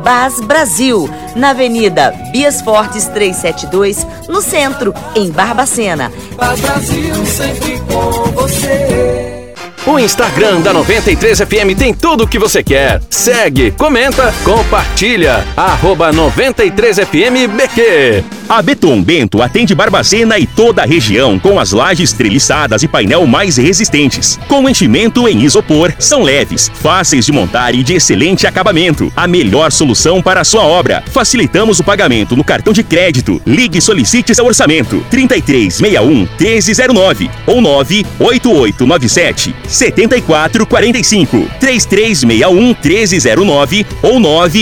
BAS Brasil, na Avenida Bias Fortes 372, no centro, em Barbacena. BAS Brasil, sempre com você. O Instagram da 93FM tem tudo o que você quer. Segue, comenta, compartilha. @93FMBQ. A Beton Bento atende Barbacena e toda a região com as lajes treliçadas e painel mais resistentes. Com enchimento em isopor, são leves, fáceis de montar e de excelente acabamento. A melhor solução para a sua obra. Facilitamos o pagamento no cartão de crédito. Ligue e solicite seu orçamento. 3361-1309 ou 98897-7445. 3361-1309 ou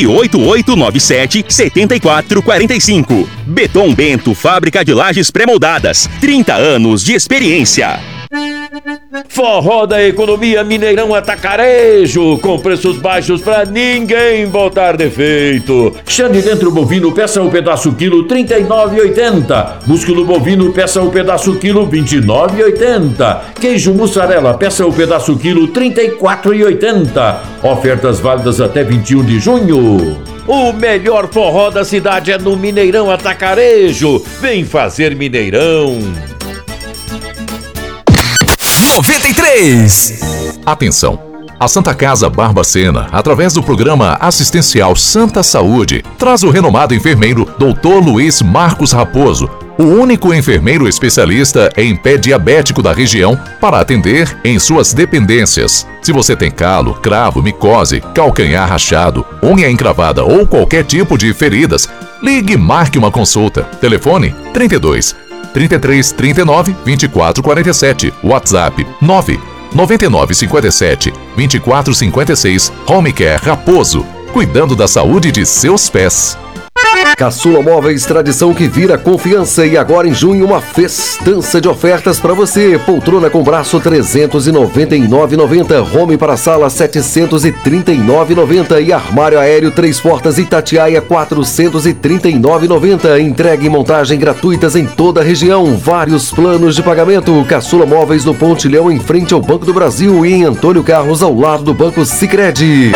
98897-7445. Beton Bento, fábrica de lajes pré-moldadas. 30 anos de experiência. Forró da Economia Mineirão Atacarejo, com preços baixos pra ninguém botar defeito. Xande dentro bovino, peça o pedaço quilo R$39,80. Músculo bovino, peça o pedaço quilo R$29,80. Queijo mussarela, peça o pedaço quilo R$34,80. Ofertas válidas até 21 de junho. O melhor forró da cidade é no Mineirão Atacarejo. Vem fazer Mineirão. 93. Atenção! A Santa Casa Barbacena, através do programa assistencial Santa Saúde, traz o renomado enfermeiro Dr. Luiz Marcos Raposo, o único enfermeiro especialista em pé diabético da região, para atender em suas dependências. Se você tem calo, cravo, micose, calcanhar rachado, unha encravada ou qualquer tipo de feridas, ligue e marque uma consulta. Telefone 33 39 24 47, WhatsApp 99 57 24 56, Home Care Raposo, cuidando da saúde de seus pés. Caçula Móveis, tradição que vira confiança, e agora em junho uma festança de ofertas para você. Poltrona com braço R$399,90, home para sala R$739,90 e armário aéreo 3 portas Itatiaia R$439,90. Entrega e montagem gratuitas em toda a região, vários planos de pagamento. Caçula Móveis no Pontilhão, em frente ao Banco do Brasil, e em Antônio Carlos, ao lado do Banco Sicredi.